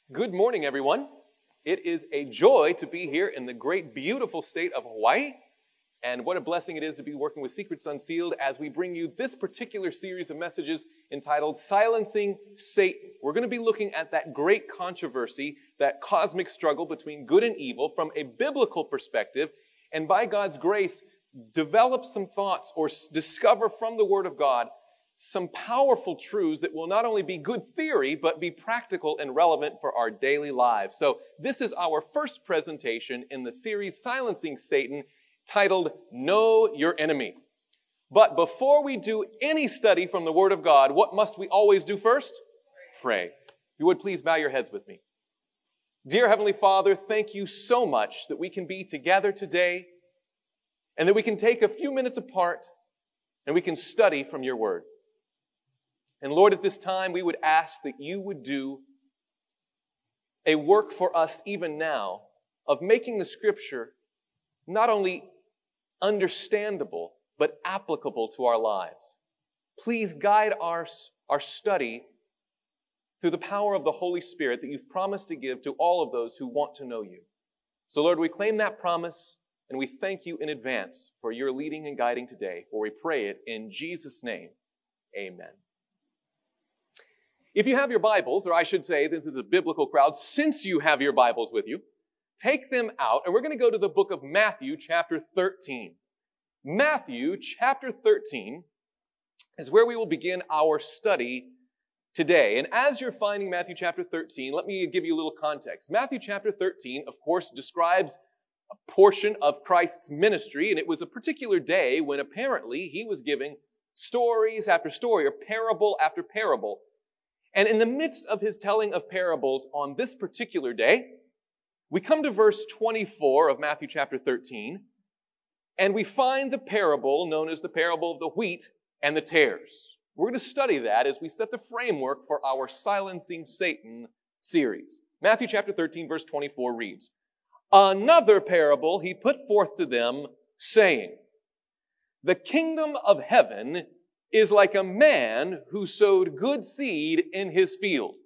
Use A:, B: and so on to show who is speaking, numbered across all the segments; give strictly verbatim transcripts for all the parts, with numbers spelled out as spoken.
A: Good morning, everyone. It is a joy to be here in the great, beautiful state of Hawaii. And what a blessing it is to be working with Secrets Unsealed as we bring you this particular series of messages entitled Silencing Satan. We're going to be looking at that great controversy, that cosmic struggle between good and evil from a biblical perspective, and by God's grace, develop some thoughts or discover from the Word of God some powerful truths that will not only be good theory, but be practical and relevant for our daily lives. So this is our first presentation in the series Silencing Satan, titled Know Your Enemy. But before we do any study from the Word of God, what must we always do first? Pray. If you would please bow your heads with me. Dear Heavenly Father, thank you so much that we can be together today and that we can take a few minutes apart and we can study from your Word. And Lord, at this time, we would ask that you would do a work for us even now of making the Scripture not only understandable, but applicable to our lives. Please guide our, our study through the power of the Holy Spirit that you've promised to give to all of those who want to know you. So Lord, we claim that promise, and we thank you in advance for your leading and guiding today, for we pray it in Jesus' name. Amen. If you have your Bibles, or I should say, this is a biblical crowd, since you have your Bibles with you, take them out, and we're going to go to the book of Matthew, chapter thirteen. Matthew, chapter thirteen, is where we will begin our study today. And as you're finding Matthew, chapter thirteen, let me give you a little context. Matthew, chapter thirteen, of course, describes a portion of Christ's ministry, and it was a particular day when apparently he was giving stories after story, or parable after parable. And in the midst of his telling of parables on this particular day, we come to verse twenty-four of Matthew chapter thirteen, and we find the parable known as the parable of the wheat and the tares. We're going to study that as we set the framework for our Silencing Satan series. Matthew chapter thirteen, verse twenty-four reads, "Another parable he put forth to them, saying, The kingdom of heaven is like a man who sowed good seed in his field.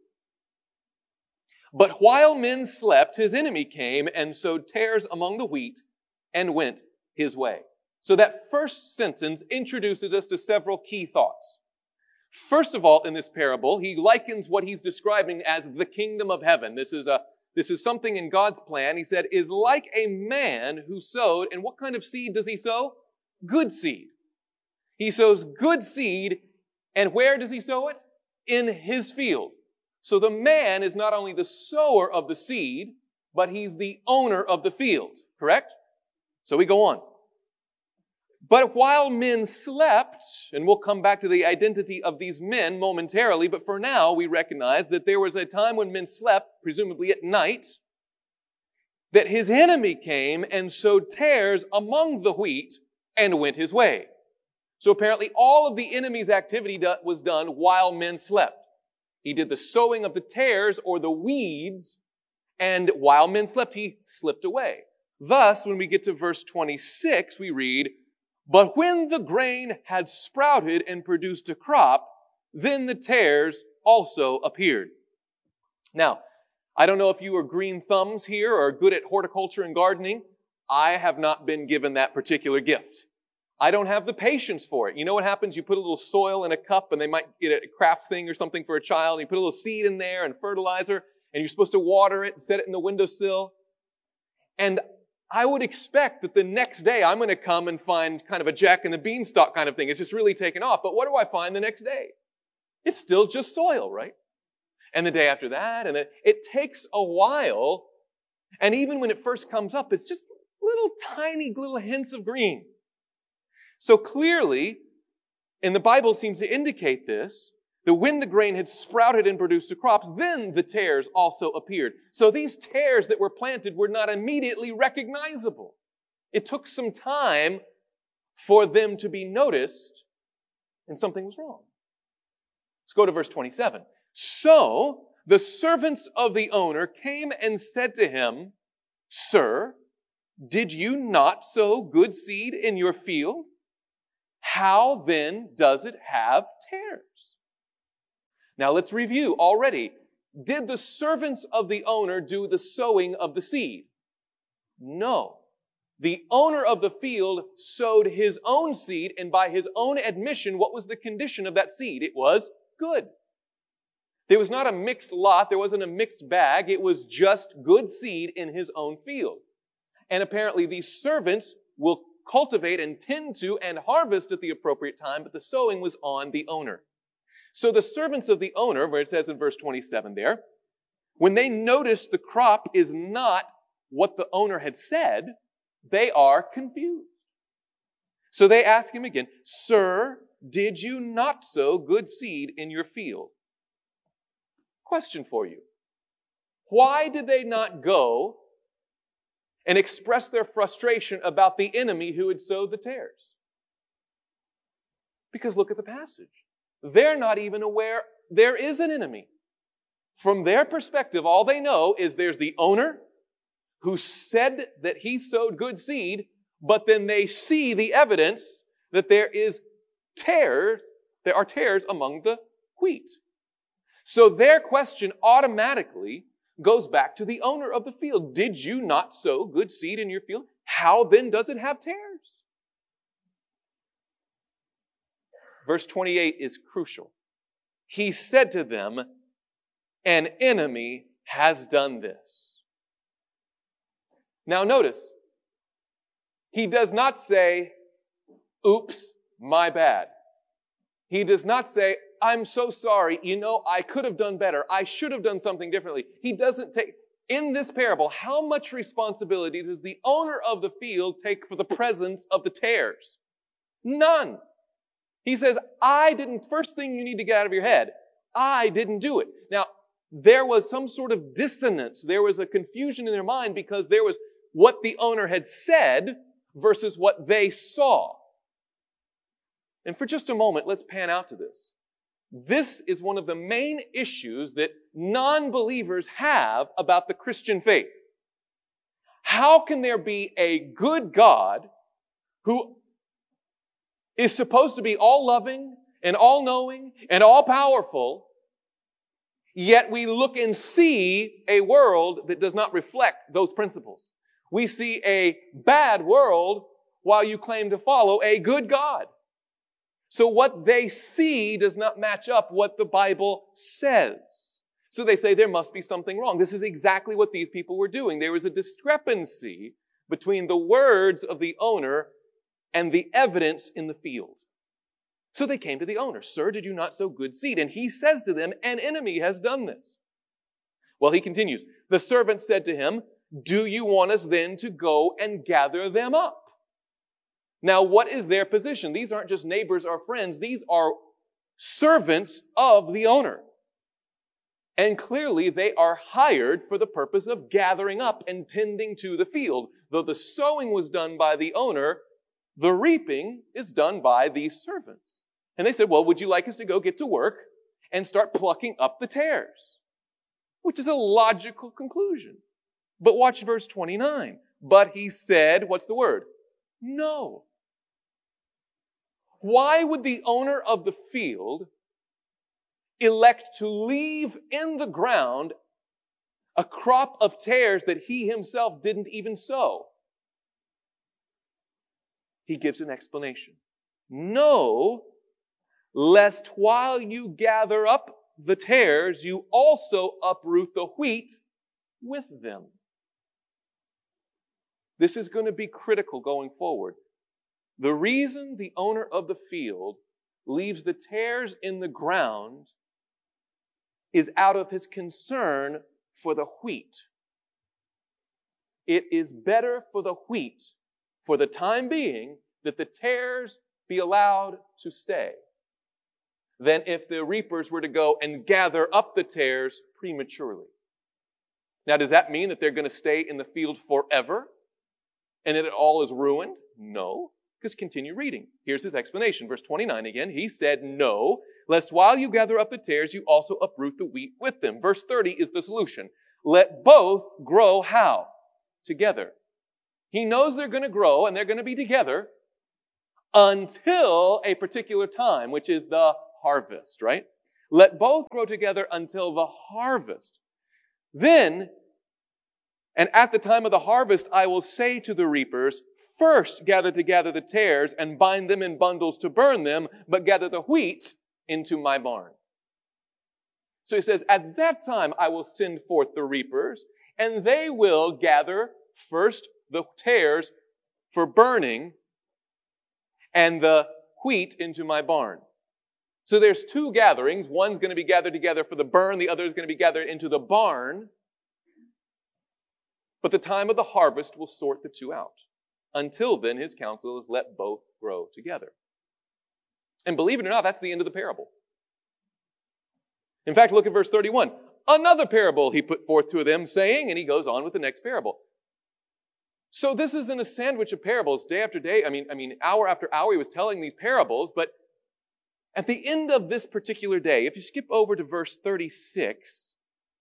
A: But while men slept, his enemy came and sowed tares among the wheat and went his way." So that first sentence introduces us to several key thoughts. First of all, in this parable, he likens what he's describing as the kingdom of heaven. This is a This is something in God's plan, he said, is like a man who sowed. And what kind of seed does he sow? Good seed. He sows good seed, and where does he sow it? In his field. So the man is not only the sower of the seed, but he's the owner of the field, correct? So we go on. "But while men slept," and we'll come back to the identity of these men momentarily, but for now we recognize that there was a time when men slept, presumably at night, that his enemy came and sowed tares among the wheat and went his way. So apparently all of the enemy's activity was done while men slept. He did the sowing of the tares or the weeds, and while men slept, he slipped away. Thus, when we get to verse twenty-six, we read, "But when the grain had sprouted and produced a crop, then the tares also appeared." Now, I don't know if you are green thumbs here or good at horticulture and gardening. I have not been given that particular gift. I don't have the patience for it. You know what happens? You put a little soil in a cup, and they might get a craft thing or something for a child, and you put a little seed in there and fertilizer, and you're supposed to water it and set it in the windowsill. And I would expect that the next day I'm going to come and find kind of a Jack and the Beanstalk kind of thing. It's just really taken off. But what do I find the next day? It's still just soil, right? And the day after that, and it, it takes a while. And even when it first comes up, it's just little tiny little hints of green. So clearly, and the Bible seems to indicate this, that when the grain had sprouted and produced the crops, then the tares also appeared. So these tares that were planted were not immediately recognizable. It took some time for them to be noticed, and something was wrong. Let's go to verse twenty-seven. "So the servants of the owner came and said to him, 'Sir, did you not sow good seed in your field? How then does it have tares?'" Now let's review already. did the servants of the owner do the sowing of the seed? No. The owner of the field sowed his own seed, and by his own admission, what was the condition of that seed? It was good. There was not a mixed lot. There wasn't a mixed bag. It was just good seed in his own field. And apparently these servants will cultivate and tend to and harvest at the appropriate time, but the sowing was on the owner. So the servants of the owner, where it says in verse twenty-seven there, when they notice the crop is not what the owner had said, they are confused. So they ask him again, "Sir, did you not sow good seed in your field?" Question for you. Why did they not go and express their frustration about the enemy who had sowed the tares? Because look at the passage. They're not even aware there is an enemy. From their perspective, all they know is there's the owner who said that he sowed good seed, but then they see the evidence that there is tares, there are tares among the wheat. So their question automatically goes back to the owner of the field. Did you not sow good seed in your field? How then does it have tares? Verse twenty-eight is crucial. He said to them, "An enemy has done this." Now notice, he does not say, "Oops, my bad." He does not say, "I'm so sorry, you know, I could have done better. I should have done something differently." He doesn't take, in this parable, how much responsibility does the owner of the field take for the presence of the tares? None. He says, I didn't, first thing you need to get out of your head, I didn't do it. Now, there was some sort of dissonance. There was a confusion in their mind because there was what the owner had said versus what they saw. And for just a moment, let's pan out to this. This is one of the main issues that non-believers have about the Christian faith. How can there be a good God who is supposed to be all-loving and all-knowing and all-powerful, yet we look and see a world that does not reflect those principles? We see a bad world while you claim to follow a good God. So what they see does not match up what the Bible says. So they say there must be something wrong. This is exactly what these people were doing. There was a discrepancy between the words of the owner and the evidence in the field. So they came to the owner. "Sir, did you not sow good seed?" And he says to them, "An enemy has done this." Well, he continues. The servant said to him, "Do you want us then to go and gather them up?" Now, what is their position? These aren't just neighbors or friends. These are servants of the owner. And clearly, they are hired for the purpose of gathering up and tending to the field. Though the sowing was done by the owner, the reaping is done by these servants. And they said, "Well, would you like us to go get to work and start plucking up the tares?" Which is a logical conclusion. But watch verse twenty-nine. But he said, what's the word? No. Why would the owner of the field elect to leave in the ground a crop of tares that he himself didn't even sow? He gives an explanation. "No, lest while you gather up the tares, you also uproot the wheat with them." This is going to be critical going forward. The reason the owner of the field leaves the tares in the ground is out of his concern for the wheat. It is better for the wheat, for the time being, that the tares be allowed to stay than if the reapers were to go and gather up the tares prematurely. Now, does that mean that they're going to stay in the field forever and that it all is ruined? No. Because continue reading. Here's his explanation. Verse twenty-nine again. He said, "No, lest while you gather up the tares, you also uproot the wheat with them." Verse thirty is the solution. Let both grow how? Together. He knows they're going to grow and they're going to be together until a particular time, which is the harvest, right? Let both grow together until the harvest. Then, and at the time of the harvest, I will say to the reapers, first gather together the tares and bind them in bundles to burn them, but gather the wheat into my barn. So he says, at that time I will send forth the reapers, and they will gather first the tares for burning and the wheat into my barn. So there's two gatherings. One's going to be gathered together for the burn. The other is going to be gathered into the barn. But the time of the harvest will sort the two out. Until then, his counsel is let both grow together. And believe it or not, that's the end of the parable. In fact, look at verse thirty-one. Another parable he put forth to them, saying, and he goes on with the next parable. So this isn't a sandwich of parables day after day. I mean, I mean, hour after hour he was telling these parables, but at the end of this particular day, if you skip over to verse thirty-six,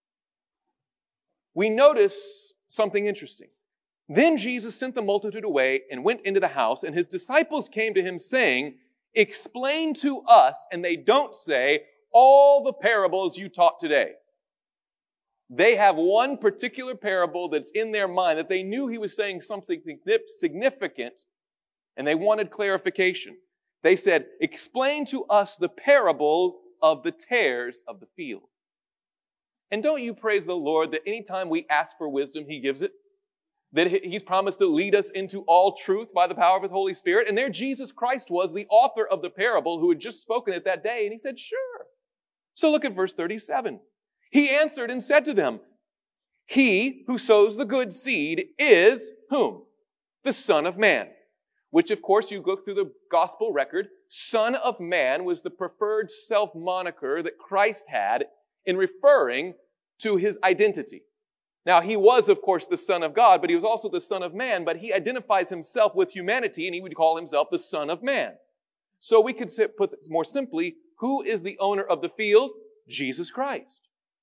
A: we notice something interesting. Then Jesus sent the multitude away and went into the house, and his disciples came to him saying, explain to us, and they don't say, all the parables you taught today. They have one particular parable that's in their mind that they knew he was saying something significant, and they wanted clarification. They said, explain to us the parable of the tares of the field. And don't you praise the Lord that anytime we ask for wisdom, he gives it? That he's promised to lead us into all truth by the power of the Holy Spirit. And there Jesus Christ was, the author of the parable, who had just spoken it that day. And he said, sure. So look at verse thirty-seven. He answered and said to them, he who sows the good seed is whom? The Son of Man. Which, of course, you look through the gospel record, Son of Man was the preferred self-moniker that Christ had in referring to his identity. Now, he was, of course, the Son of God, but he was also the Son of Man, but he identifies himself with humanity, and he would call himself the Son of Man. So we could put this more simply, who is the owner of the field? Jesus Christ.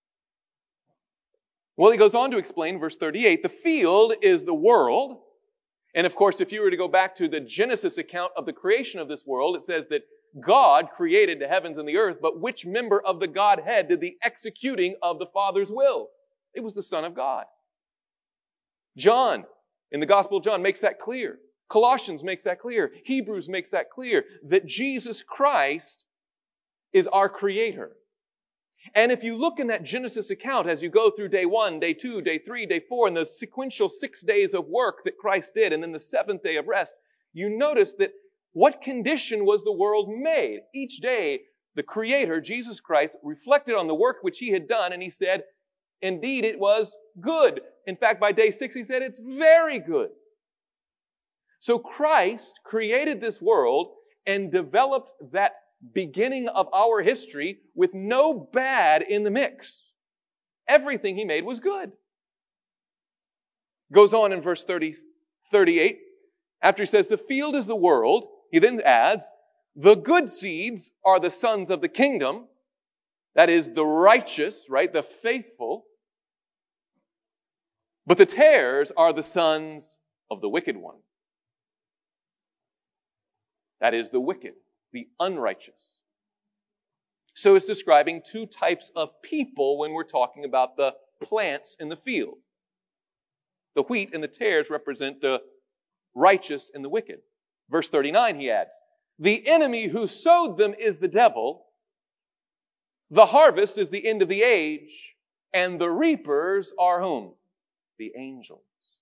A: Well, he goes on to explain, verse thirty-eight, the field is the world. And of course, if you were to go back to the Genesis account of the creation of this world, it says that God created the heavens and the earth, but which member of the Godhead did the executing of the Father's will? It was the Son of God. John, in the Gospel of John, makes that clear. Colossians makes that clear. Hebrews makes that clear, that Jesus Christ is our Creator. And if you look in that Genesis account as you go through day one, day two, day three, day four, and the sequential six days of work that Christ did, and then the seventh day of rest, you notice that what condition was the world made? Each day, the Creator, Jesus Christ, reflected on the work which he had done, and he said, indeed, it was good. In fact, by day six, he said, it's very good. So Christ created this world and developed that beginning of our history with no bad in the mix. Everything he made was good. Goes on in verse thirty, thirty-eight. After he says, the field is the world, he then adds, the good seeds are the sons of the kingdom. That is the righteous, right? The faithful. But the tares are the sons of the wicked one. That is the wicked, the unrighteous. So it's describing two types of people when we're talking about the plants in the field. The wheat and the tares represent the righteous and the wicked. Verse thirty-nine, he adds, the enemy who sowed them is the devil. The harvest is the end of the age, and the reapers are whom? The angels.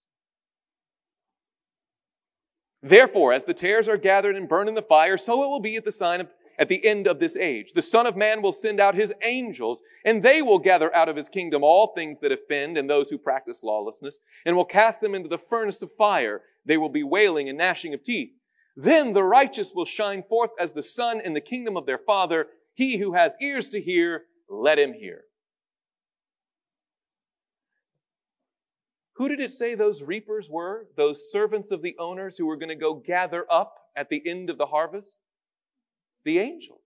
A: Therefore, as the tares are gathered and burned in the fire, so it will be at the sign of, at the end of this age. The Son of Man will send out his angels, and they will gather out of his kingdom all things that offend and those who practice lawlessness, and will cast them into the furnace of fire. They will be wailing and gnashing of teeth. Then the righteous will shine forth as the sun in the kingdom of their Father. He who has ears to hear, let him hear. Who did it say those reapers were? Those servants of the owners who were going to go gather up at the end of the harvest? The angels.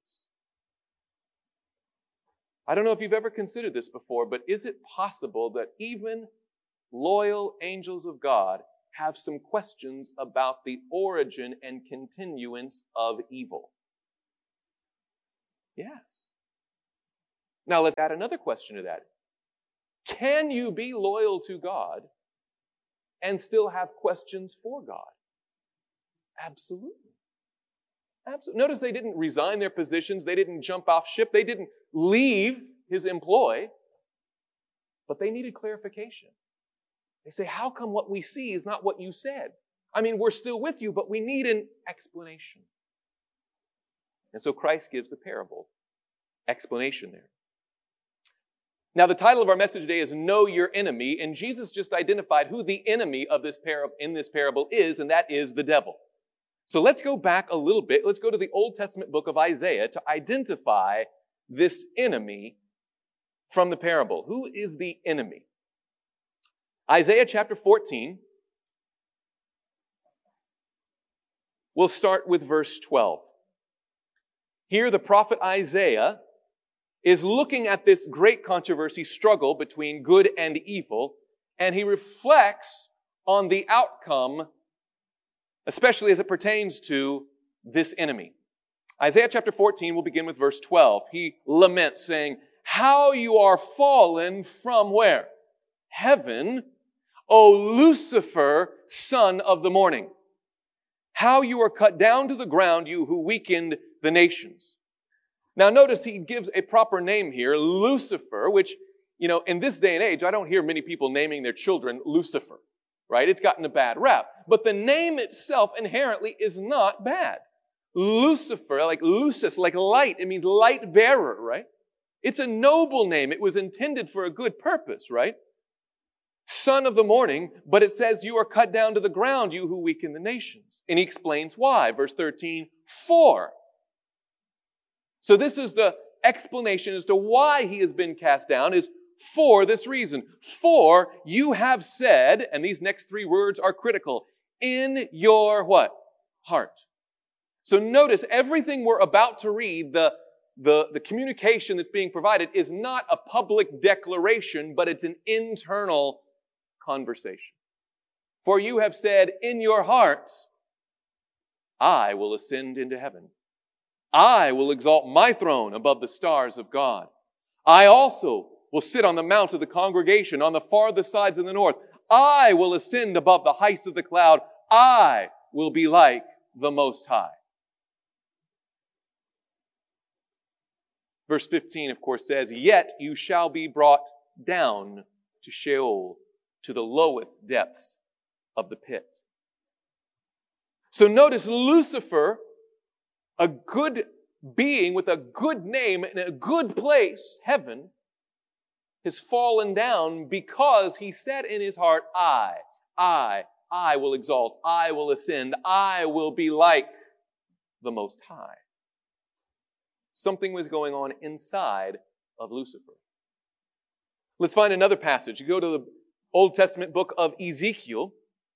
A: I don't know if you've ever considered this before, but is it possible that even loyal angels of God have some questions about the origin and continuance of evil? Yes. Now let's add another question to that. Can you be loyal to God and still have questions for God? Absolutely. Absolutely. Notice they didn't resign their positions. They didn't jump off ship. They didn't leave his employ. But they needed clarification. They say, how come what we see is not what you said? I mean, we're still with you, but we need an explanation. And so Christ gives the parable explanation there. Now, the title of our message today is Know Your Enemy, and Jesus just identified who the enemy of this parable in this parable is, and that is the devil. So let's go back a little bit. Let's go to the Old Testament book of Isaiah to identify this enemy from the parable. Who is the enemy? Isaiah chapter fourteen. We'll start with verse twelve. Here the prophet Isaiah is looking at this great controversy struggle between good and evil, and he reflects on the outcome, especially as it pertains to this enemy. Isaiah chapter fourteen will begin with verse twelve. He laments, saying, "How you are fallen from where? Heaven, O Lucifer, son of the morning. How you are cut down to the ground, you who weakened the nations." Now notice he gives a proper name here, Lucifer, which, you know, in this day and age, I don't hear many people naming their children Lucifer, right? It's gotten a bad rap. But the name itself inherently is not bad. Lucifer, like lucis, like light, it means light bearer, right? It's a noble name. It was intended for a good purpose, right? Son of the morning, but it says you are cut down to the ground, you who weaken the nations. And he explains why. Verse thirteen, for. So this is the explanation as to why he has been cast down, is for this reason. For you have said, and these next three words are critical, in your what? Heart. So notice everything we're about to read, the, the, the communication that's being provided is not a public declaration, but it's an internal conversation. For you have said in your hearts, I will ascend into heaven. I will exalt my throne above the stars of God. I also will sit on the mount of the congregation on the farthest sides of the north. I will ascend above the heights of the cloud. I will be like the Most High. Verse fifteen, of course, says, yet you shall be brought down to Sheol, to the lowest depths of the pit. So notice Lucifer, a good being with a good name in a good place, heaven, has fallen down because he said in his heart, I, I, I will exalt, I will ascend, I will be like the Most High. Something was going on inside of Lucifer. Let's find another passage. You go to the Old Testament book of Ezekiel.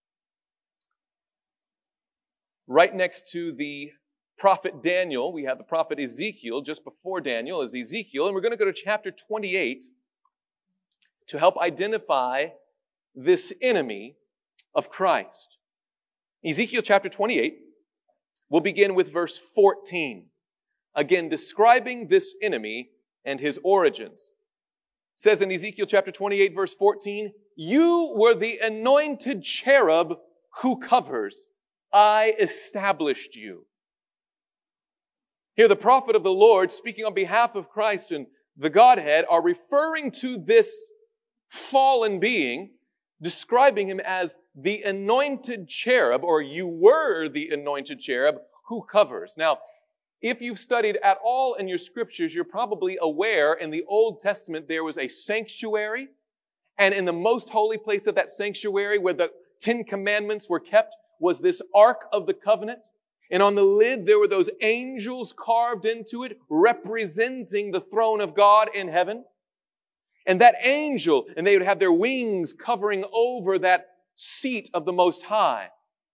A: Right next to the prophet Daniel, we have the prophet Ezekiel. Just before Daniel is Ezekiel. And we're going to go to chapter twenty-eight to help identify this enemy of Christ. Ezekiel chapter twenty-eight, we'll begin with verse fourteen. Again, describing this enemy and his origins. It says in Ezekiel chapter twenty-eight, verse fourteen, you were the anointed cherub who covers. I established you. Here the prophet of the Lord, speaking on behalf of Christ and the Godhead, are referring to this fallen being, describing him as the anointed cherub, or you were the anointed cherub who covers. Now, if you've studied at all in your scriptures, you're probably aware in the Old Testament there was a sanctuary, and in the most holy place of that sanctuary where the Ten Commandments were kept was this Ark of the Covenant. And on the lid there were those angels carved into it representing the throne of God in heaven. And that angel, and they would have their wings covering over that seat of the Most High.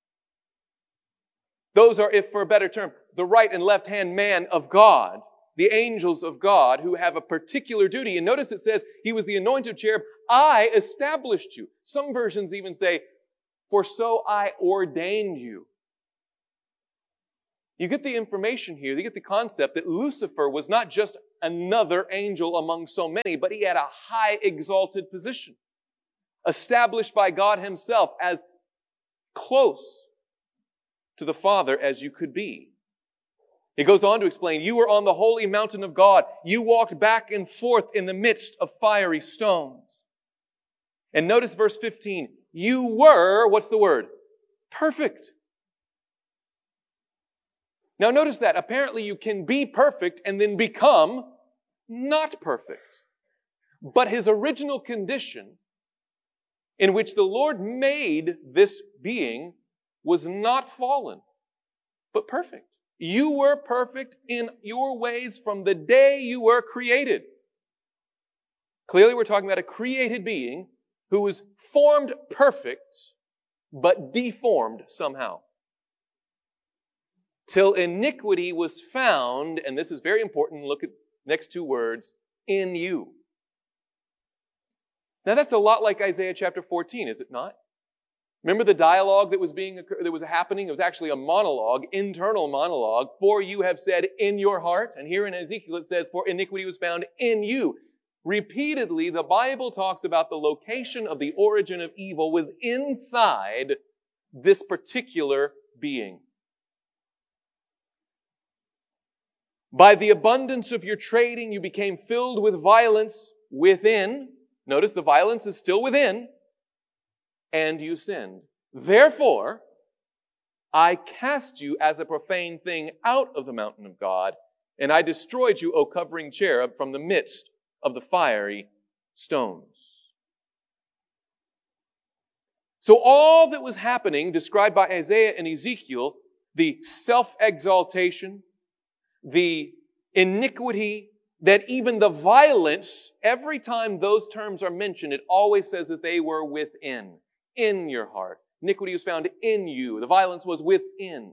A: Those are, if for a better term, the right and left hand man of God, the angels of God who have a particular duty. And notice it says, he was the anointed cherub. I established you. Some versions even say, for so I ordained you. You get the information here, you get the concept that Lucifer was not just another angel among so many, but he had a high exalted position, established by God himself as close to the Father as you could be. He goes on to explain, you were on the holy mountain of God. You walked back and forth in the midst of fiery stones. And notice verse fifteen. You were, what's the word? Perfect. Now notice that. Apparently you can be perfect and then become not perfect. But his original condition in which the Lord made this being was not fallen, but perfect. You were perfect in your ways from the day you were created. Clearly we're talking about a created being who was formed perfect, but deformed somehow. Till iniquity was found, and this is very important, look at next two words, in you. Now that's a lot like Isaiah chapter fourteen, is it not? Remember the dialogue that was being that was happening? It was actually a monologue, internal monologue. For you have said in your heart. And here in Ezekiel it says, for iniquity was found in you. Repeatedly, the Bible talks about the location of the origin of evil was inside this particular being. By the abundance of your trading, you became filled with violence within. Notice the violence is still within. And you sinned. Therefore, I cast you as a profane thing out of the mountain of God, and I destroyed you, O covering cherub, from the midst of the fiery stones. So all that was happening, described by Isaiah and Ezekiel, the self-exaltation, the iniquity, that even the violence, every time those terms are mentioned, it always says that they were within. In your heart. Iniquity was found in you. The violence was within.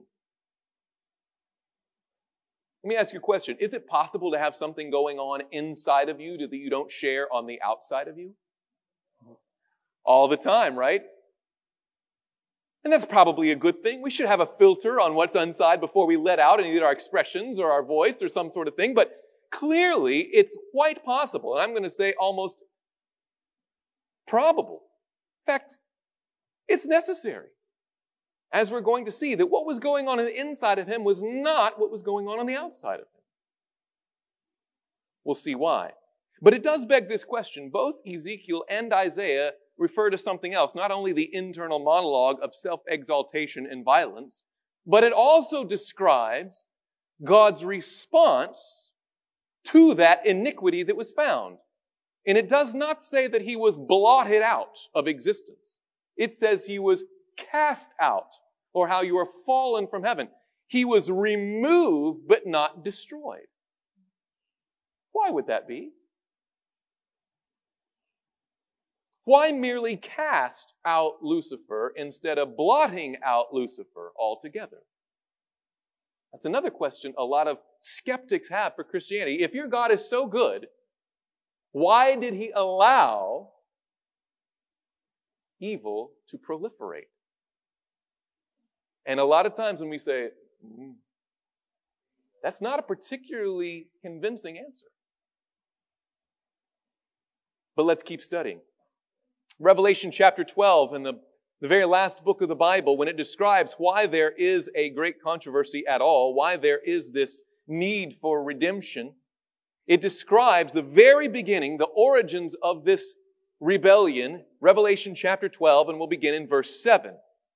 A: Let me ask you a question. Is it possible to have something going on inside of you that you don't share on the outside of you? All the time, right? And that's probably a good thing. We should have a filter on what's inside before we let out either our expressions or our voice or some sort of thing. But clearly, it's quite possible, and I'm going to say almost probable. In fact, it's necessary, as we're going to see, that what was going on on the inside of him was not what was going on on the outside of him. We'll see why. But it does beg this question. Both Ezekiel and Isaiah refer to something else, not only the internal monologue of self-exaltation and violence, but it also describes God's response to that iniquity that was found. And it does not say that he was blotted out of existence. It says he was cast out, or how you were fallen from heaven. He was removed, but not destroyed. Why would that be? Why merely cast out Lucifer instead of blotting out Lucifer altogether? That's another question a lot of skeptics have for Christianity. If your God is so good, why did he allow evil to proliferate? And a lot of times when we say, mm, that's not a particularly convincing answer. But let's keep studying. Revelation chapter twelve, in the, the very last book of the Bible, when it describes why there is a great controversy at all, why there is this need for redemption, it describes the very beginning, the origins of this rebellion, Revelation chapter twelve, and we'll begin in verse seven.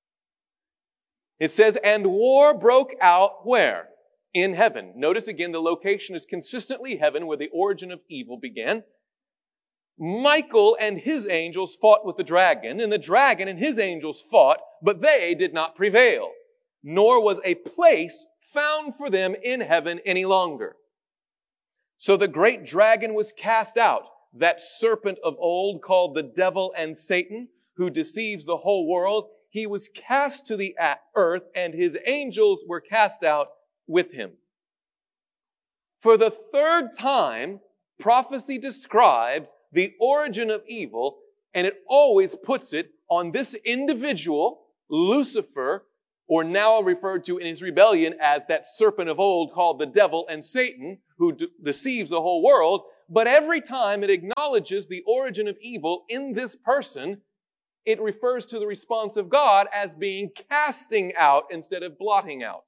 A: It says, and war broke out where? In heaven. Notice again, the location is consistently heaven, where the origin of evil began. Michael and his angels fought with the dragon, and the dragon and his angels fought, but they did not prevail, nor was a place found for them in heaven any longer. So the great dragon was cast out, that serpent of old called the devil and Satan, who deceives the whole world. He was cast to the earth, and his angels were cast out with him. For the third time, prophecy describes the origin of evil, and it always puts it on this individual, Lucifer, or now referred to in his rebellion as that serpent of old called the devil and Satan, who de- deceives the whole world. But every time it acknowledges the origin of evil in this person, it refers to the response of God as being casting out instead of blotting out.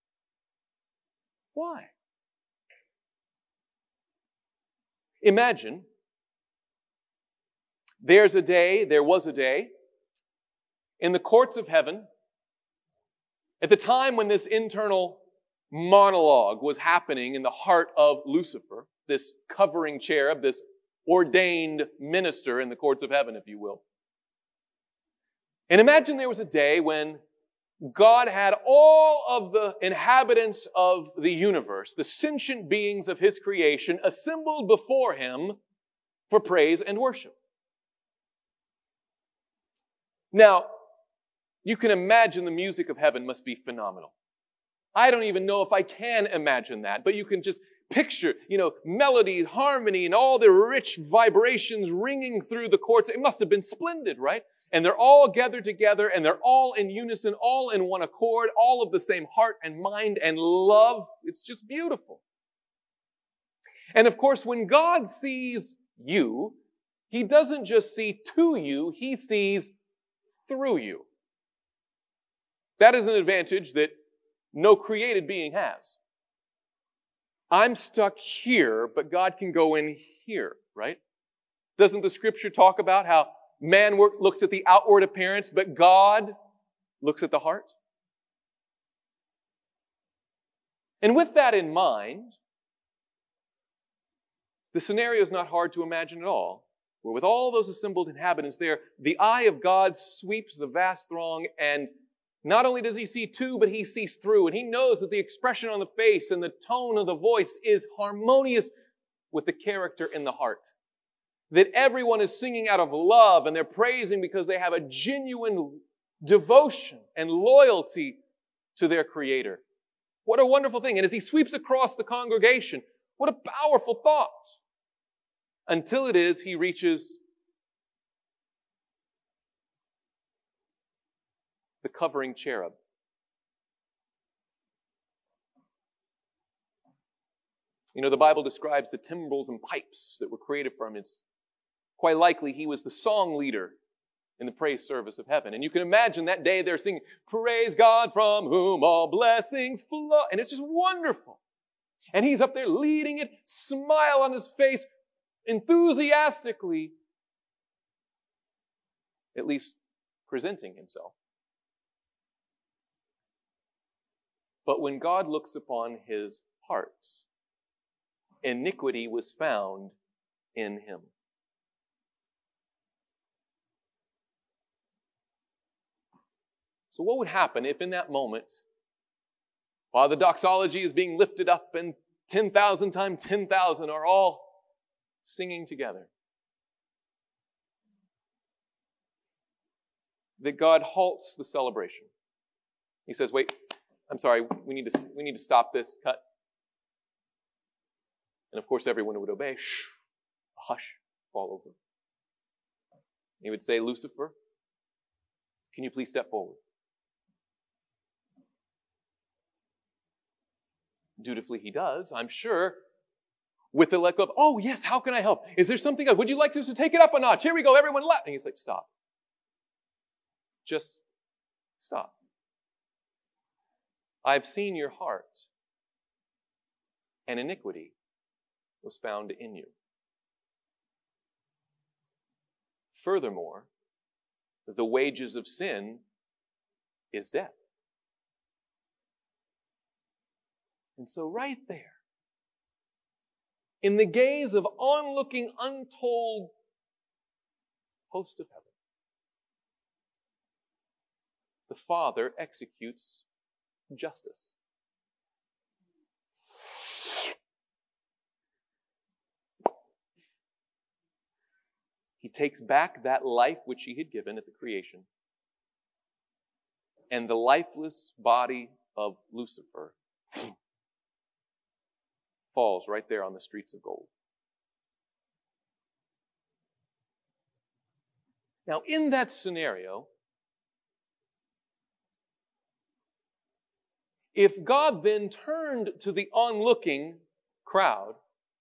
A: Why? Imagine there's a day, there was a day, in the courts of heaven, at the time when this internal monologue was happening in the heart of Lucifer, this covering cherub, this ordained minister in the courts of heaven, if you will. And imagine there was a day when God had all of the inhabitants of the universe, the sentient beings of His creation, assembled before Him for praise and worship. Now, you can imagine the music of heaven must be phenomenal. I don't even know if I can imagine that, but you can just picture, you know, melody, harmony, and all the rich vibrations ringing through the courts. It must have been splendid, right? And they're all gathered together, and they're all in unison, all in one accord, all of the same heart and mind and love. It's just beautiful. And of course, when God sees you, He doesn't just see to you, He sees through you. That is an advantage that no created being has. I'm stuck here, but God can go in here, right? Doesn't the scripture talk about how man work, looks at the outward appearance, but God looks at the heart? And with that in mind, the scenario is not hard to imagine at all, where with all those assembled inhabitants there, the eye of God sweeps the vast throng, and not only does He see to, but He sees through. And He knows that the expression on the face and the tone of the voice is harmonious with the character in the heart. That everyone is singing out of love, and they're praising because they have a genuine devotion and loyalty to their Creator. What a wonderful thing. And as He sweeps across the congregation, what a powerful thought. Until it is He reaches the covering cherub. You know, the Bible describes the timbrels and pipes that were created for Him. It's quite likely He was the song leader in the praise service of heaven. And you can imagine that day they're singing, "Praise God from whom all blessings flow." And it's just wonderful. And He's up there leading it, smile on His face, enthusiastically, at least presenting Himself. But when God looks upon His heart, iniquity was found in Him. So what would happen if in that moment, while the doxology is being lifted up and ten thousand times ten thousand are all singing together, that God halts the celebration? He says, wait, I'm sorry, we need to, we need to stop this, cut. And of course everyone would obey. Shh, a hush, fall over. He would say, "Lucifer, can you please step forward?" Dutifully he does, I'm sure, with the let go of, "Oh yes, how can I help? Is there something else? Would you like us to take it up a notch? Here we go, everyone left." And he's like, "Stop. Just stop. I've seen your heart, and iniquity was found in you. Furthermore, the wages of sin is death." And so right there, in the gaze of onlooking, untold host of heaven, the Father executes justice. He takes back that life which He had given at the creation, and the lifeless body of Lucifer falls right there on the streets of gold. Now, in that scenario, If God then turned to the onlooking crowd,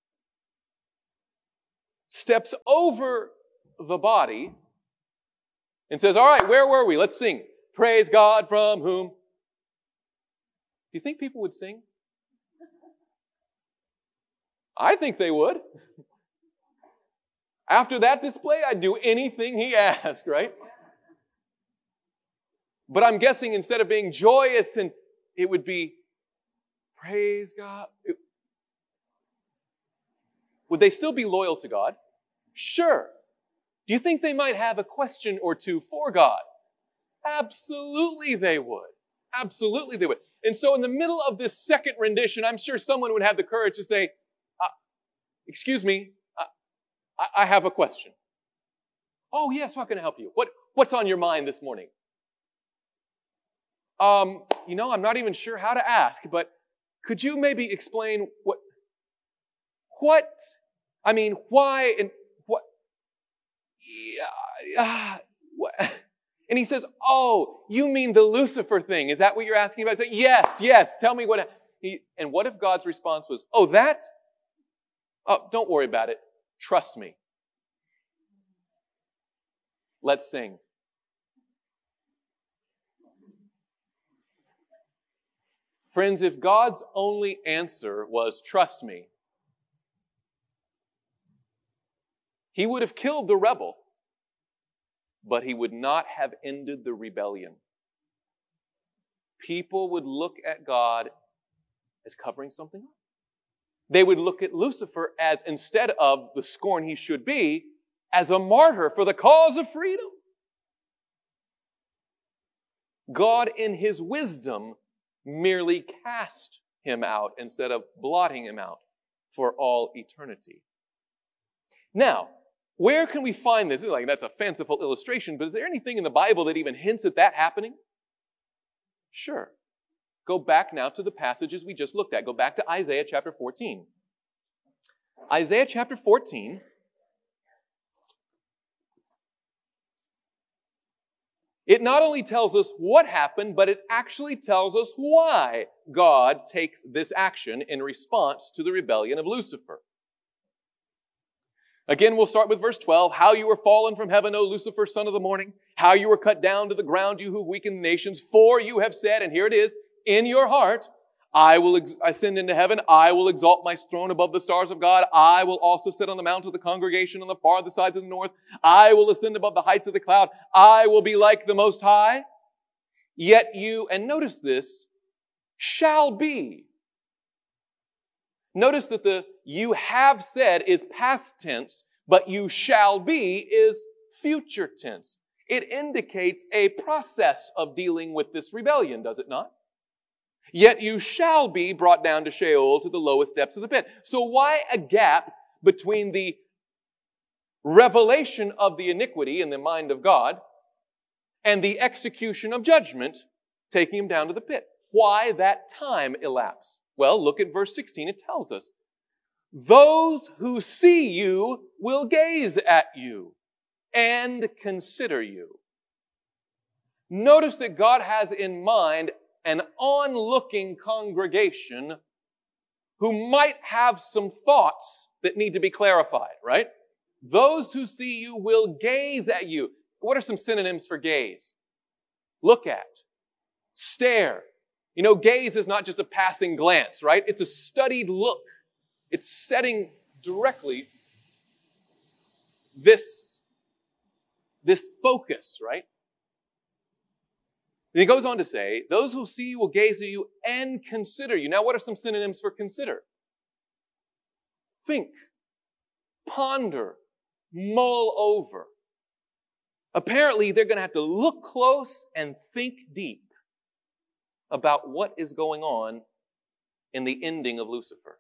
A: steps over the body, and says, all right, where were we? Let's sing. Praise God from whom? Do you think people would sing? I think they would. After that display, I'd do anything he asked, right? But I'm guessing instead of being joyous, and it would be, praise God. It, would they still be loyal to God? Sure. Do you think they might have a question or two for God? Absolutely they would. Absolutely they would. And so in the middle of this second rendition, I'm sure someone would have the courage to say, uh, excuse me, uh, I, I have a question. Oh yes, how can I help you? What, what's on your mind this morning? Um, you know, I'm not even sure how to ask, but could you maybe explain what, what, I mean, why and what, yeah, uh, what? And he says, oh, you mean the Lucifer thing. Is that what you're asking about? I say, yes, yes, tell me what, he, and what if God's response was, oh, that? Oh, don't worry about it. Trust me. Let's sing. Friends, if God's only answer was, trust me, he would have killed the rebel, but he would not have ended the rebellion. People would look at God as covering something up. They would look at Lucifer as, instead of the scorn he should be, as a martyr for the cause of freedom. God, in his wisdom, merely cast him out instead of blotting him out for all eternity. Now, where can we find this? Like, that's a fanciful illustration, but is there anything in the Bible that even hints at that happening? Sure. Go back now to the passages we just looked at. Go back to Isaiah chapter fourteen. Isaiah chapter fourteen. It not only tells us what happened, but it actually tells us why God takes this action in response to the rebellion of Lucifer. Again, we'll start with verse twelve. How you were fallen from heaven, O Lucifer, son of the morning. How you were cut down to the ground, you who weaken the nations. For you have said, and here it is, in your heart, I will ex- ascend into heaven. I will exalt my throne above the stars of God. I will also sit on the mount of the congregation on the farthest sides of the north. I will ascend above the heights of the cloud. I will be like the Most High. Yet you, and notice this, shall be. Notice that the you have said is past tense, but you shall be is future tense. It indicates a process of dealing with this rebellion, does it not? Yet you shall be brought down to Sheol, to the lowest depths of the pit. So why a gap between the revelation of the iniquity in the mind of God and the execution of judgment, taking him down to the pit? Why that time elapse? Well, look at verse sixteen. It tells us, those who see you will gaze at you and consider you. Notice that God has in mind an onlooking congregation who might have some thoughts that need to be clarified, right? Those who see you will gaze at you. What are some synonyms for gaze? Look at, stare. You know, gaze is not just a passing glance, right? It's a studied look. It's setting directly this, this focus, right? And he goes on to say, those who see you will gaze at you and consider you. Now, what are some synonyms for consider? Think, ponder, mull over. Apparently, they're going to have to look close and think deep about what is going on in the ending of Lucifer.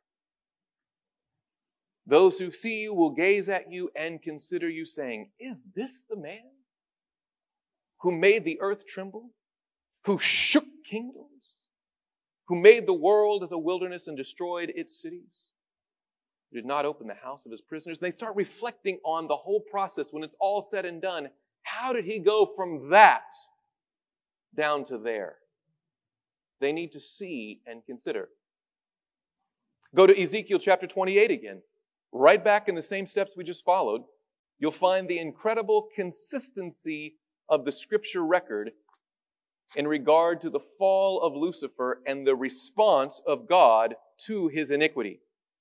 A: Those who see you will gaze at you and consider you, saying, is this the man who made the earth tremble? Who shook kingdoms, who made the world as a wilderness and destroyed its cities, who did not open the house of his prisoners. And they start reflecting on the whole process when it's all said and done. How did he go from that down to there? They need to see and consider. Go to Ezekiel chapter twenty-eight again. Right back in the same steps we just followed, you'll find the incredible consistency of the scripture record in regard to the fall of Lucifer and the response of God to his iniquity.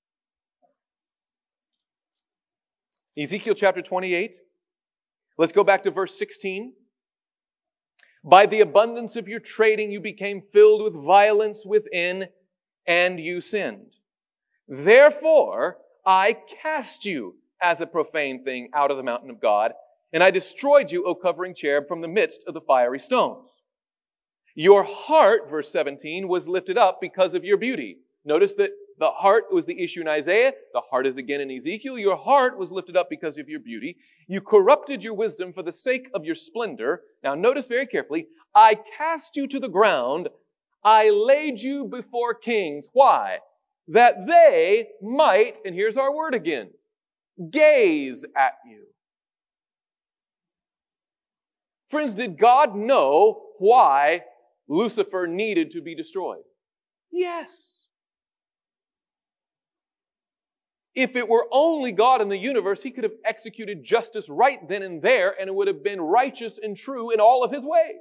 A: Ezekiel chapter twenty-eight. Let's go back to verse sixteen. By the abundance of your trading, you became filled with violence within, and you sinned. Therefore, I cast you as a profane thing out of the mountain of God, and I destroyed you, O covering cherub, from the midst of the fiery stones. Your heart, verse seventeen, was lifted up because of your beauty. Notice that the heart was the issue in Isaiah. The heart is again in Ezekiel. Your heart was lifted up because of your beauty. You corrupted your wisdom for the sake of your splendor. Now notice very carefully, I cast you to the ground. I laid you before kings. Why? That they might, and here's our word again, gaze at you. Friends, did God know why Lucifer needed to be destroyed? Yes. If it were only God in the universe, He could have executed justice right then and there, and it would have been righteous and true in all of His ways.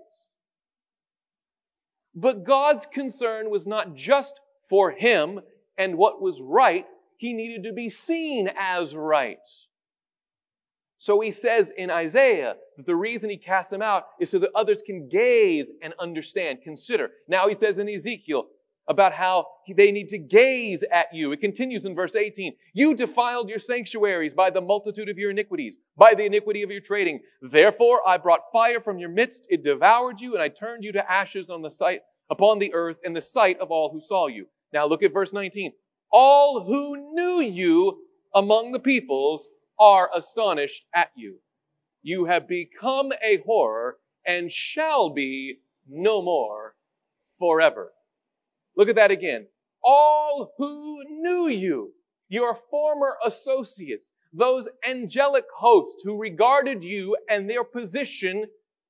A: But God's concern was not just for Him and what was right. He needed to be seen as right. So He says in Isaiah that the reason He casts them out is so that others can gaze and understand, consider. Now He says in Ezekiel about how they need to gaze at you. It continues in verse eighteen. You defiled your sanctuaries by the multitude of your iniquities, by the iniquity of your trading. Therefore I brought fire from your midst, it devoured you, and I turned you to ashes on the sight, upon the earth in the sight of all who saw you. Now look at verse nineteen. All who knew you among the peoples are astonished at you. You have become a horror and shall be no more forever. Look at that again. All who knew you, your former associates, those angelic hosts who regarded you and their position,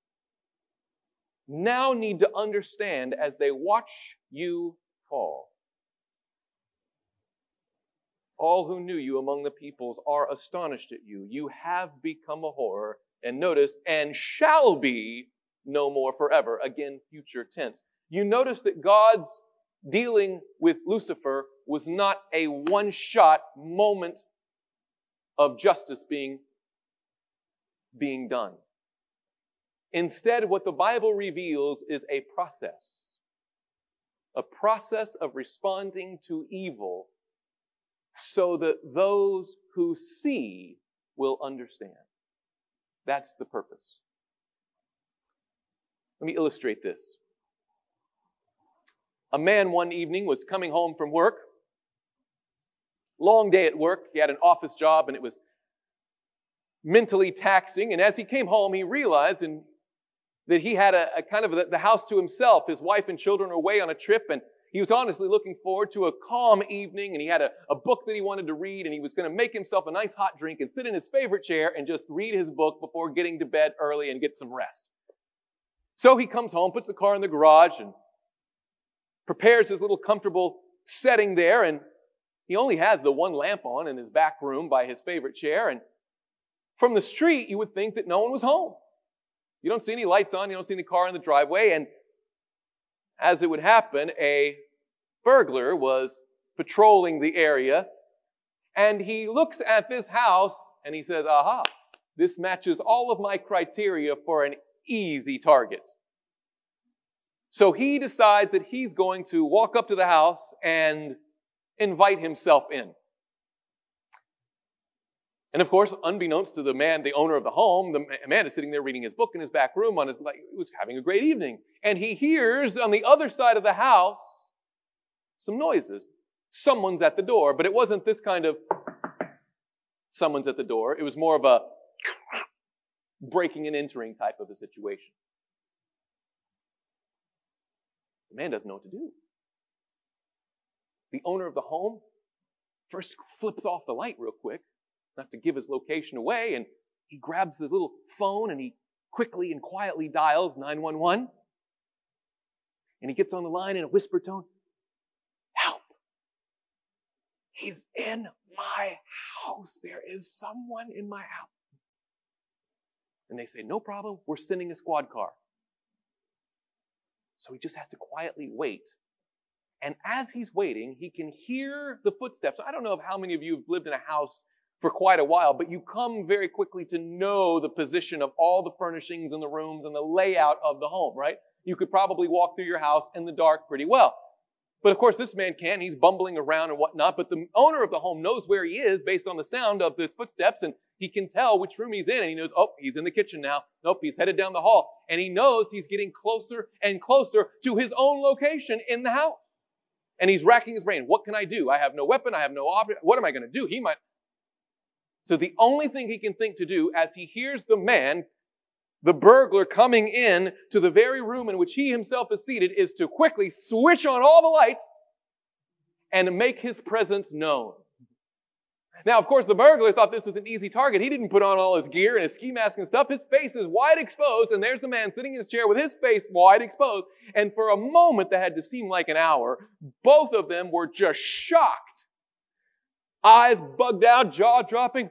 A: now need to understand as they watch you fall. All who knew you among the peoples are astonished at you. You have become a horror, and notice, and shall be no more forever. Again, future tense. You notice that God's dealing with Lucifer was not a one-shot moment of justice being, being done. Instead, what the Bible reveals is a process. A process of responding to evil so that those who see will understand. That's the purpose. Let me illustrate this. A man one evening was coming home from work. Long day at work. He had an office job and it was mentally taxing. And as he came home, he realized and that he had a, a kind of a, the house to himself. His wife and children were away on a trip, and he was honestly looking forward to a calm evening, and he had a, a book that he wanted to read, and he was going to make himself a nice hot drink and sit in his favorite chair and just read his book before getting to bed early and get some rest. So he comes home, puts the car in the garage, and prepares his little comfortable setting there, and he only has the one lamp on in his back room by his favorite chair, and from the street, you would think that no one was home. You don't see any lights on, you don't see any car in the driveway, and as it would happen, a burglar was patrolling the area, and he looks at this house, and he says, aha, this matches all of my criteria for an easy target. So he decides that he's going to walk up to the house and invite himself in. And of course, unbeknownst to the man, the owner of the home, the man is sitting there reading his book in his back room on his, like, he was having a great evening. And he hears on the other side of the house some noises. Someone's at the door, but it wasn't this kind of someone's at the door. It was more of a breaking and entering type of a situation. The man doesn't know what to do. The owner of the home first flips off the light real quick, not to give his location away, and he grabs his little phone and he quickly and quietly dials nine one one. And he gets on the line in a whispered tone. Help! He's in my house. There is someone in my house. And they say, no problem, we're sending a squad car. So he just has to quietly wait. And as he's waiting, he can hear the footsteps. I don't know of how many of you have lived in a house for quite a while, but you come very quickly to know the position of all the furnishings in the rooms and the layout of the home, right? You could probably walk through your house in the dark pretty well. But of course, this man can't. He's bumbling around and whatnot. But the owner of the home knows where he is based on the sound of his footsteps. And he can tell which room he's in. And he knows, oh, he's in the kitchen now. Nope, he's headed down the hall. And he knows he's getting closer and closer to his own location in the house. And he's racking his brain. What can I do? I have no weapon. I have no object. What am I going to do? He might. So the only thing he can think to do as he hears the man, the burglar, coming in to the very room in which he himself is seated, is to quickly switch on all the lights and make his presence known. Now, of course, the burglar thought this was an easy target. He didn't put on all his gear and his ski mask and stuff. His face is wide exposed, and there's the man sitting in his chair with his face wide exposed. And for a moment that had to seem like an hour, both of them were just shocked. Eyes bugged out, jaw dropping.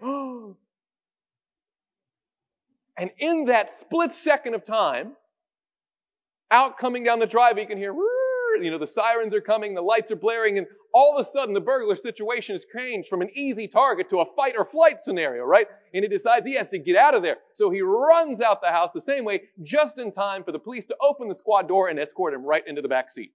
A: And in that split second of time, out coming down the driveway, you can hear, you know, the sirens are coming, the lights are blaring, and all of a sudden the burglar situation is changed from an easy target to a fight or flight scenario, right? And he decides he has to get out of there. So he runs out the house the same way, just in time for the police to open the squad door and escort him right into the back seat.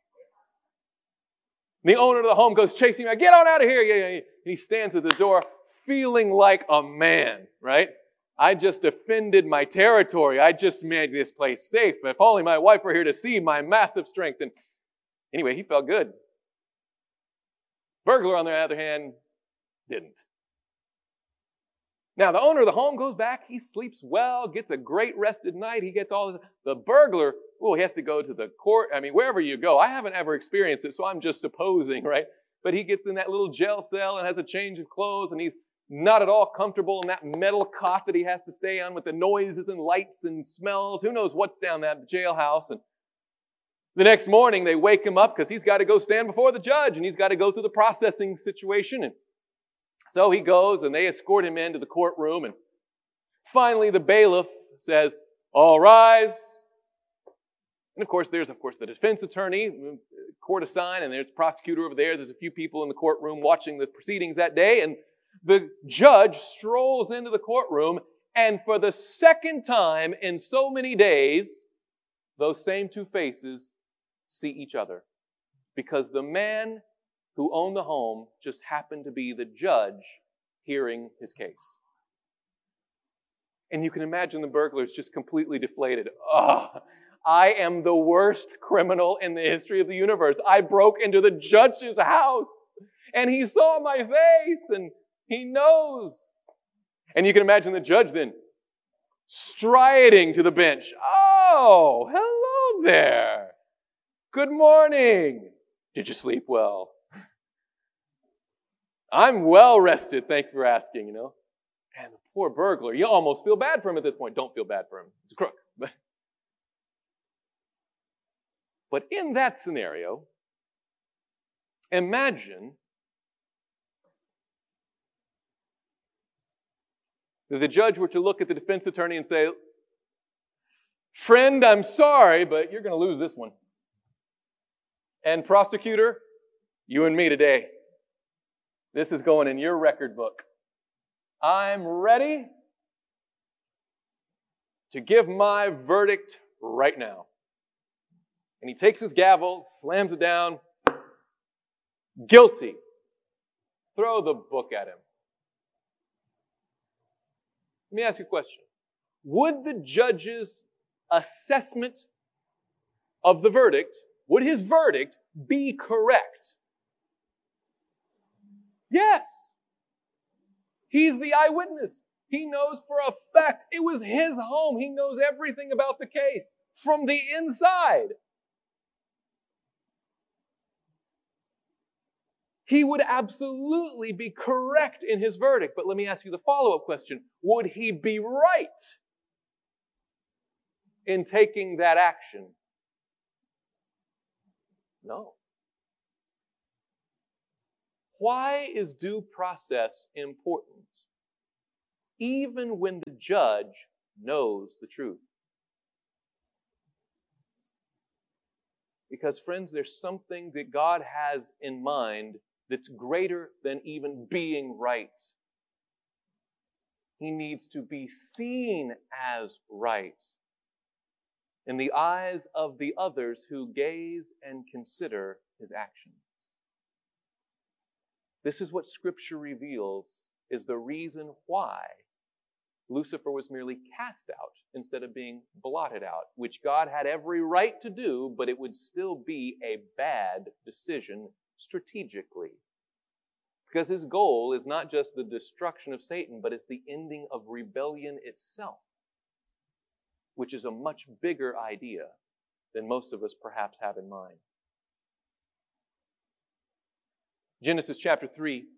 A: And the owner of the home goes chasing him, get on out of here. Yeah, yeah, yeah. And he stands at the door feeling like a man, right? I just defended my territory. I just made this place safe. If only my wife were here to see my massive strength. And anyway, he felt good. Burglar, on the other hand, didn't. Now, the owner of the home goes back. He sleeps well, gets a great rested night. He gets all this. The burglar, oh, he has to go to the court. I mean, wherever you go. I haven't ever experienced it, so I'm just supposing, right? But he gets in that little jail cell and has a change of clothes, and he's not at all comfortable in that metal cot that he has to stay on with the noises and lights and smells. Who knows what's down that jailhouse. And the next morning, they wake him up because he's got to go stand before the judge, and he's got to go through the processing situation. And so he goes, and they escort him into the courtroom. And finally, the bailiff says, all rise. And of course, there's, of course, the defense attorney, court assigned, and there's the prosecutor over there. There's a few people in the courtroom watching the proceedings that day. And the judge strolls into the courtroom, and for the second time in so many days, those same two faces see each other. Because the man who owned the home just happened to be the judge hearing his case. And you can imagine the burglars just completely deflated. Oh, I am the worst criminal in the history of the universe. I broke into the judge's house, and he saw my face, and he knows. And you can imagine the judge then striding to the bench. Oh, hello there. Good morning. Did you sleep well? I'm well rested. Thank you for asking, you know. And the poor burglar, you almost feel bad for him at this point. Don't feel bad for him. He's a crook. But, but in that scenario, imagine that the judge were to look at the defense attorney and say, friend, I'm sorry, but you're going to lose this one. And prosecutor, you and me today. This is going in your record book. I'm ready to give my verdict right now. And he takes his gavel, slams it down. Guilty. Throw the book at him. Let me ask you a question. Would the judge's assessment of the verdict, would his verdict be correct? Yes. He's the eyewitness. He knows for a fact it was his home. He knows everything about the case from the inside. He would absolutely be correct in his verdict. But let me ask you the follow-up question. Would he be right in taking that action? No. Why is due process important? Even when the judge knows the truth. Because, friends, there's something that God has in mind that's greater than even being right. He needs to be seen as right in the eyes of the others who gaze and consider his actions. This is what Scripture reveals is the reason why Lucifer was merely cast out instead of being blotted out, which God had every right to do, but it would still be a bad decision strategically. Because his goal is not just the destruction of Satan, but it's the ending of rebellion itself, which is a much bigger idea than most of us perhaps have in mind. Genesis chapter three.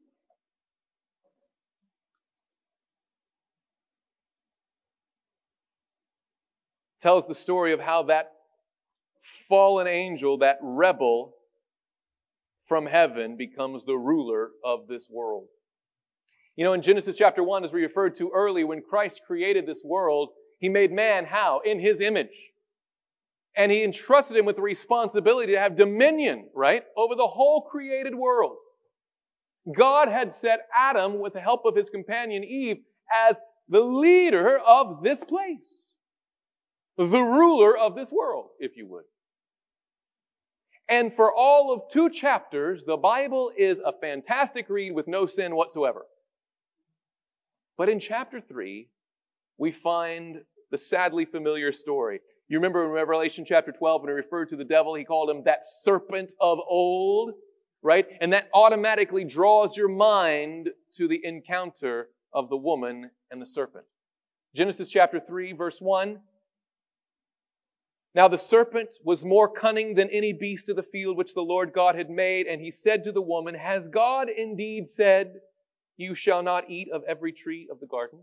A: Tells the story of how that fallen angel, that rebel from heaven, becomes the ruler of this world. You know, in Genesis chapter one, as we referred to early, when Christ created this world, He made man how? In His image. And He entrusted him with the responsibility to have dominion, right, over the whole created world. God had set Adam, with the help of his companion Eve, as the leader of this place. The ruler of this world, if you would. And for all of two chapters, the Bible is a fantastic read with no sin whatsoever. But in chapter three, we find the sadly familiar story. You remember in Revelation chapter twelve, when he referred to the devil, he called him that serpent of old, right? And that automatically draws your mind to the encounter of the woman and the serpent. Genesis chapter three, verse one. Now the serpent was more cunning than any beast of the field which the Lord God had made, and he said to the woman, Has God indeed said, You shall not eat of every tree of the garden?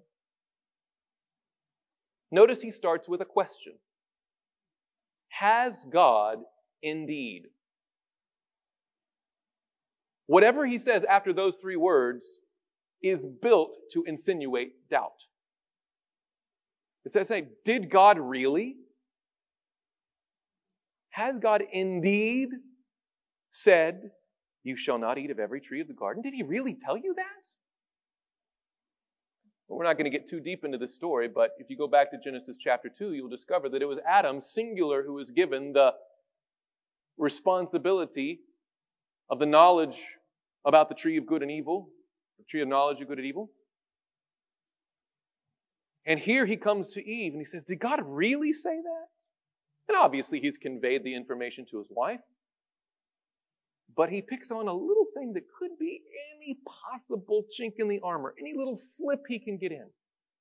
A: Notice he starts with a question. Has God indeed? Whatever he says after those three words is built to insinuate doubt. It says, say, did God really? Has God indeed said, You shall not eat of every tree of the garden? Did He really tell you that? Well, we're not going to get too deep into this story, but if you go back to Genesis chapter two, you'll discover that it was Adam, singular, who was given the responsibility of the knowledge about the tree of good and evil, the tree of knowledge of good and evil. And here he comes to Eve and he says, Did God really say that? And obviously he's conveyed the information to his wife. But he picks on a little thing that could be any possible chink in the armor, any little slip he can get in.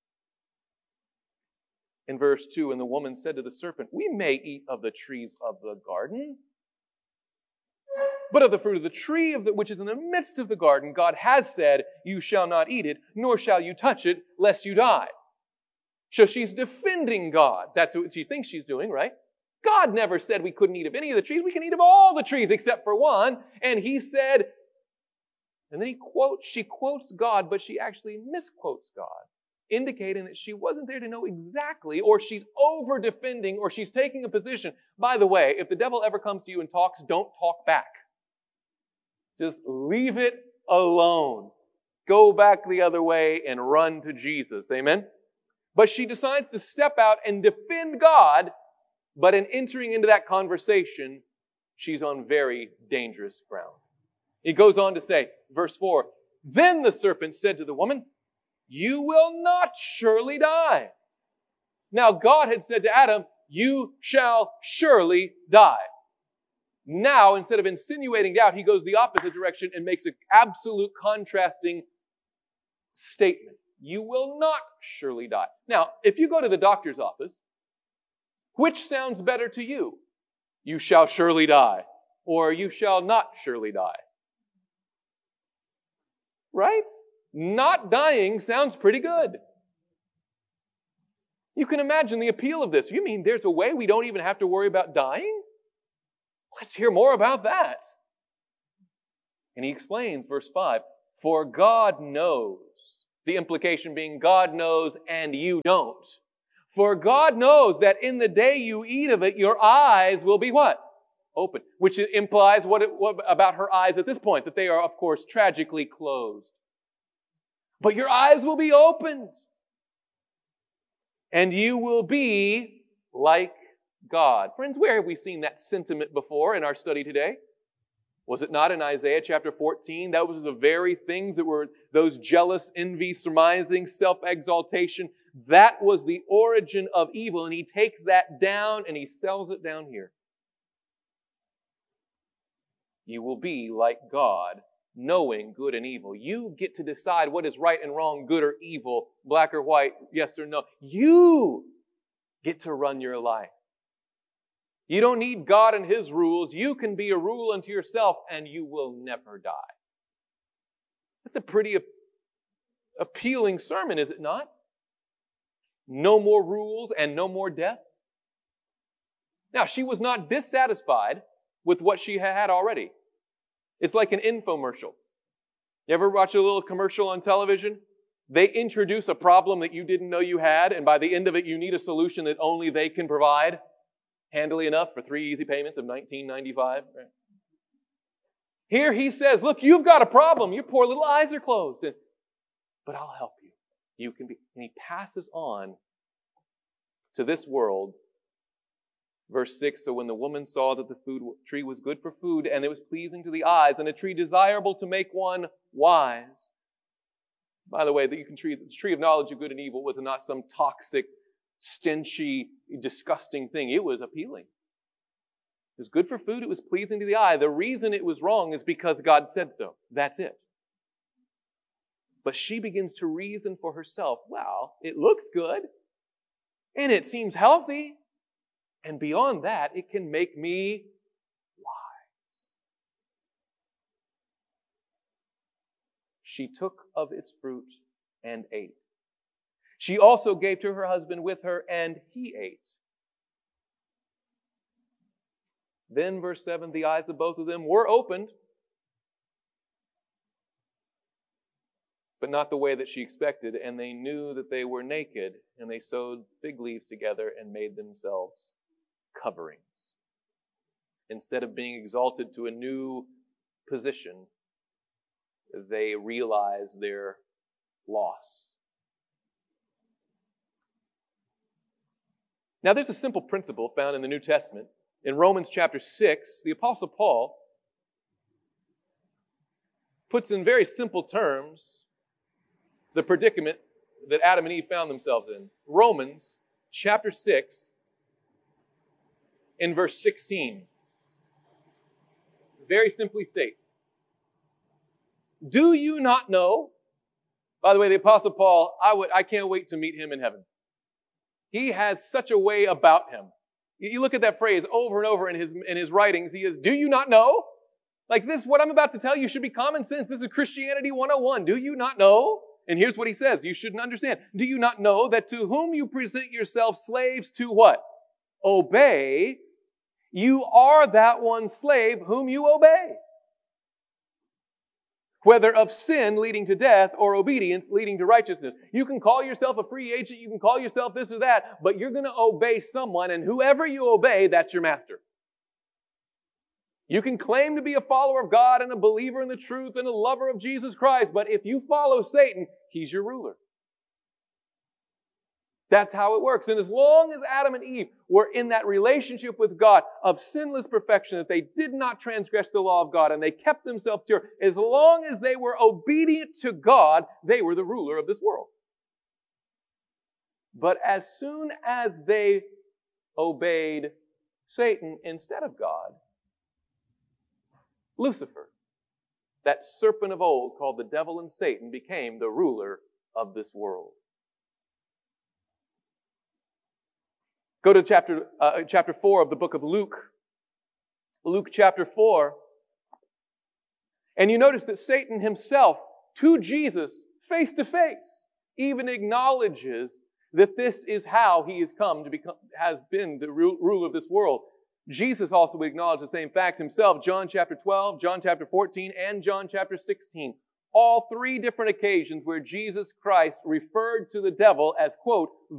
A: In verse two, and the woman said to the serpent, We may eat of the trees of the garden, but of the fruit of the tree of the, which is in the midst of the garden, God has said, You shall not eat it, nor shall you touch it, lest you die. So she's defending God. That's what she thinks she's doing, right? God never said we couldn't eat of any of the trees. We can eat of all the trees except for one. And He said, and then he quotes, she quotes God, but she actually misquotes God, indicating that she wasn't there to know exactly, or she's over-defending, or she's taking a position. By the way, if the devil ever comes to you and talks, don't talk back. Just leave it alone. Go back the other way and run to Jesus. Amen? But she decides to step out and defend God. But in entering into that conversation, she's on very dangerous ground. He goes on to say, verse four, Then the serpent said to the woman, You will not surely die. Now God had said to Adam, You shall surely die. Now, instead of insinuating doubt, he goes the opposite direction and makes an absolute contrasting statement. You will not surely die. Now, if you go to the doctor's office, which sounds better to you? You shall surely die, or you shall not surely die. Right? Not dying sounds pretty good. You can imagine the appeal of this. You mean there's a way we don't even have to worry about dying? Let's hear more about that. And he explains, verse five, for God knows, the implication being God knows and you don't. For God knows that in the day you eat of it, your eyes will be what? Open. Which implies what, it, what about her eyes at this point? That they are, of course, tragically closed. But your eyes will be opened. And you will be like God. Friends, where have we seen that sentiment before in our study today? Was it not in Isaiah chapter fourteen? That was the very things that were those jealous, envy, surmising, self-exaltation. That was the origin of evil. And he takes that down and he sells it down here. You will be like God, knowing good and evil. You get to decide what is right and wrong, good or evil, black or white, yes or no. You get to run your life. You don't need God and His rules. You can be a rule unto yourself and you will never die. That's a pretty appealing sermon, is it not? No more rules and no more death. Now, she was not dissatisfied with what she had already. It's like an infomercial. You ever watch a little commercial on television? They introduce a problem that you didn't know you had, and by the end of it, you need a solution that only they can provide. Handily enough for three easy payments of nineteen ninety-five. Right? Here he says, look, you've got a problem. Your poor little eyes are closed. And, but I'll help you. You can be. And he passes on to this world. Verse six, so when the woman saw that the food tree was good for food, and it was pleasing to the eyes, and a tree desirable to make one wise. By the way, the tree, the tree of knowledge of good and evil was not some toxic, stenchy, disgusting thing. It was appealing. It was good for food. It was pleasing to the eye. The reason it was wrong is because God said so. That's it. But she begins to reason for herself. Well, it looks good. And it seems healthy. And beyond that, it can make me wise. She took of its fruit and ate. She also gave to her husband with her, and he ate. Then, verse seven, the eyes of both of them were opened, but not the way that she expected, and they knew that they were naked, and they sewed fig leaves together and made themselves coverings. Instead of being exalted to a new position, they realize their loss. Now, there's a simple principle found in the New Testament. In Romans chapter six, the Apostle Paul puts in very simple terms the predicament that Adam and Eve found themselves in. Romans chapter six, in verse sixteen, very simply states, do you not know? By the way, the Apostle Paul, I would, I can't wait to meet him in heaven. He has such a way about him. You look at that phrase over and over in his, in his writings. He is, do you not know? Like this, what I'm about to tell you should be common sense. This is Christianity one oh one. Do you not know? And here's what he says. You shouldn't understand. Do you not know that to whom you present yourselves slaves to what? Obey. You are that one slave whom you obey. Whether of sin leading to death or obedience leading to righteousness. You can call yourself a free agent, you can call yourself this or that, but you're going to obey someone, and whoever you obey, that's your master. You can claim to be a follower of God and a believer in the truth and a lover of Jesus Christ, but if you follow Satan, he's your ruler. That's how it works. And as long as Adam and Eve were in that relationship with God of sinless perfection, that they did not transgress the law of God and they kept themselves pure, as long as they were obedient to God, they were the ruler of this world. But as soon as they obeyed Satan instead of God, Lucifer, that serpent of old called the devil and Satan, became the ruler of this world. Go to chapter, uh, chapter four of the book of Luke. Luke chapter four. And you notice that Satan himself, to Jesus, face to face, even acknowledges that this is how he has come to become, has been the ruler of this world. Jesus also would acknowledge the same fact himself. John chapter twelve, John chapter fourteen, and John chapter sixteen. All three different occasions where Jesus Christ referred to the devil as, quote,